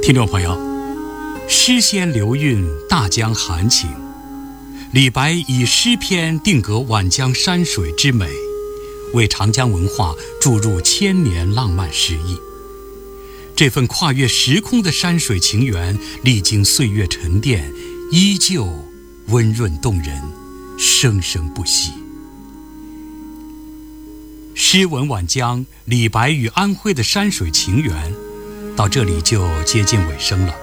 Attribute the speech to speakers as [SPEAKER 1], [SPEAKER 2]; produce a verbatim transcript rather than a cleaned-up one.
[SPEAKER 1] 听众朋友，诗仙流韵，大江含情。李白以诗篇定格晚江山水之美，为长江文化注入千年浪漫诗意。这份跨越时空的山水情缘，历经岁月沉淀，依旧温润动人，生生不息。诗文晚江，李白与安徽的山水情缘，到这里就接近尾声了。